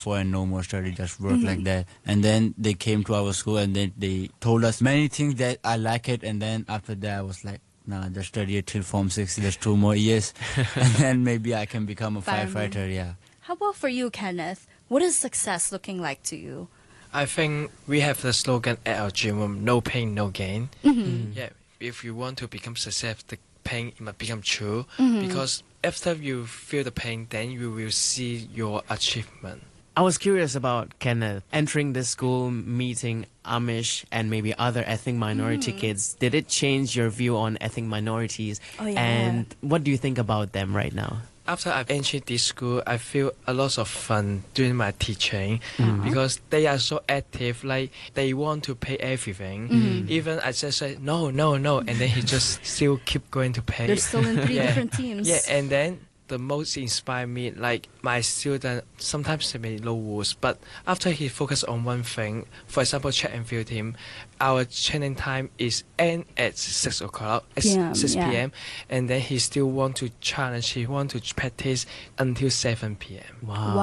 for and no more study, just work like that. And then they came to our school and then they told us many things that I like it. And then after that, I was like, nah, just study it till Form 6. There's 2 more years. And then maybe I can become a firefighter, yeah. How about for you, Kenneth? What is success looking like to you? I think we have the slogan at our gym room, no pain, no gain. Yeah, if you want to become successful, the pain must become true. Because after you feel the pain, then you will see your achievement. I was curious about Kenneth entering the school, meeting Amish and maybe other ethnic minority kids. Did it change your view on ethnic minorities? Oh, yeah. And what do you think about them right now? After I've entered this school, I feel a lot of fun doing my teaching because they are so active, like they want to pay everything. Even I just say, no, and then he just still keep going to pay. They're still in 3 different teams. Yeah, and then the most inspire me, like my student, sometimes they may know rules, but after he focus on one thing, for example, track and field team, our training time is end at 6 o'clock, 6 p.m. And then he still want to challenge, he want to practice until 7 p.m.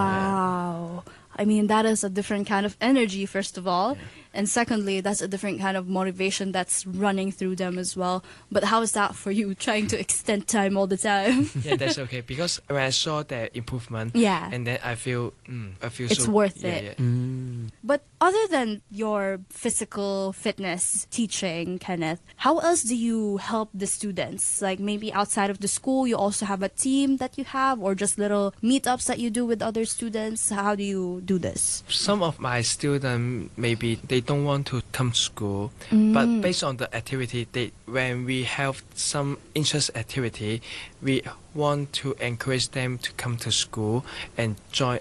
Wow. I mean, that is a different kind of energy, first of all. And secondly, that's a different kind of motivation that's running through them as well. But how is that for you, trying to extend time all the time? Yeah, that's okay. Because when I saw their improvement, and then I feel it's so, worth it. But other than your physical fitness teaching, Kenneth, how else do you help the students? Like maybe outside of the school, you also have a team that you have, or just little meetups that you do with other students? How do you do this? Some of my students, maybe they don't want to come to school, but based on the activity, when we have some interest activity, we want to encourage them to come to school and join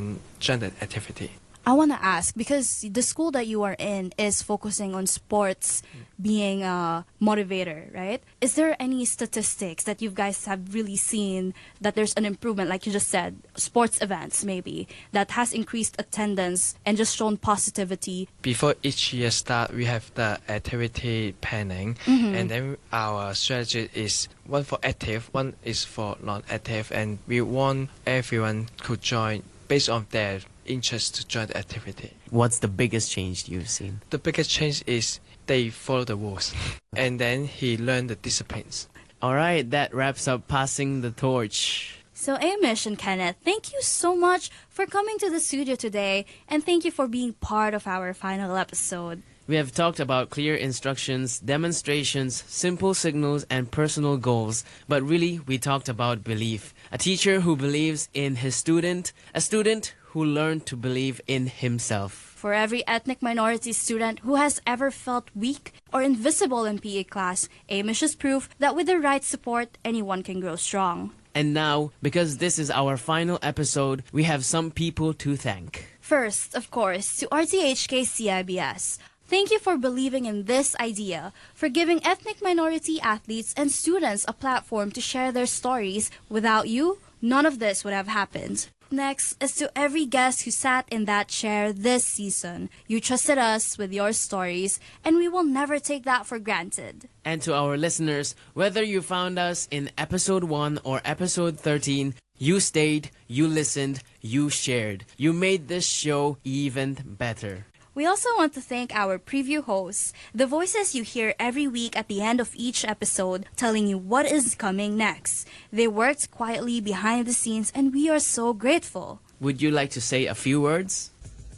the activity. I want to ask, because the school that you are in is focusing on sports being a motivator, right? Is there any statistics that you guys have really seen that there's an improvement, like you just said, sports events maybe, that has increased attendance and just shown positivity? Before each year start, we have the activity planning, and then our strategy is one for active, one is for non-active, and we want everyone to join based on their interest to join the activity. What's the biggest change you've seen? The biggest change is they follow the rules and then he learned the disciplines. All right, that wraps up Passing the Torch. So Amish and Kenneth, thank you so much for coming to the studio today, and thank you for being part of our final episode. We have talked about clear instructions, demonstrations, simple signals, and personal goals. But really, we talked about belief. A teacher who believes in his student, a student who learned to believe in himself. For every ethnic minority student who has ever felt weak or invisible in PE class, Amish is proof that with the right support, anyone can grow strong. And now, because this is our final episode, we have some people to thank. First, of course, to RTHK CIBS. Thank you for believing in this idea, for giving ethnic minority athletes and students a platform to share their stories. Without you, none of this would have happened. Next is to every guest who sat in that chair this season. You trusted us with your stories, and we will never take that for granted. And to our listeners, whether you found us in episode 1 or episode 13, you stayed, you listened, you shared. You made this show even better. We also want to thank our preview hosts, the voices you hear every week at the end of each episode telling you what is coming next. They worked quietly behind the scenes, and we are so grateful. Would you like to say a few words?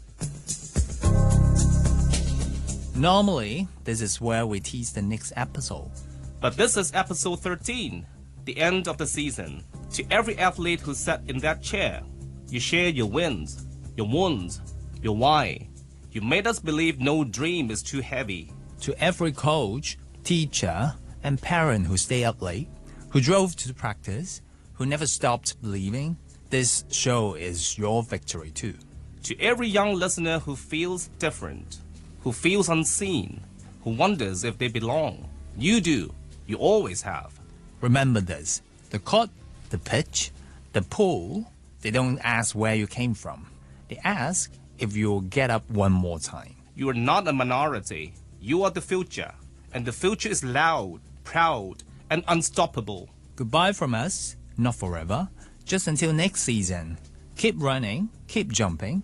Normally, this is where we tease the next episode. But this is episode 13, the end of the season. To every athlete who sat in that chair, you shared your wins, your wounds, your why. You made us believe no dream is too heavy. To every coach, teacher, and parent who stayed up late, who drove to practice, who never stopped believing, this show is your victory too. To every young listener who feels different, who feels unseen, who wonders if they belong. You do. You always have. Remember this. The court, the pitch, the pool, they don't ask where you came from. They ask if you'll get up one more time. You are not a minority. You are the future. And the future is loud, proud, and unstoppable. Goodbye from us, not forever, just until next season. Keep running, keep jumping,